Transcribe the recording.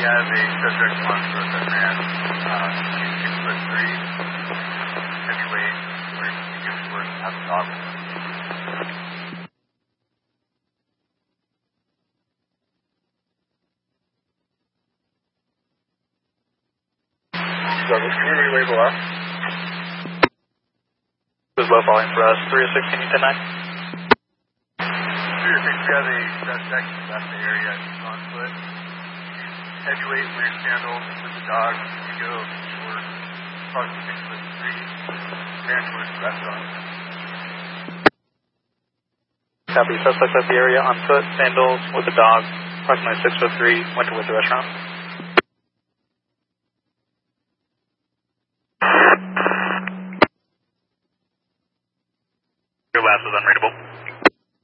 have a subject on foot that ran 6'3", heavyweight, where he gives work to have a dog. Douglas, can you relay below? It was low volume for us, 316, you said 9? 306, we have a suspect left the area on foot. Heavyweight, wearing sandals with the dog. We go short, approximately 6'3", ran towards the restaurant. Copy, suspect left the area on foot, sandals with the dog, approximately 6'3", went towards the restaurant.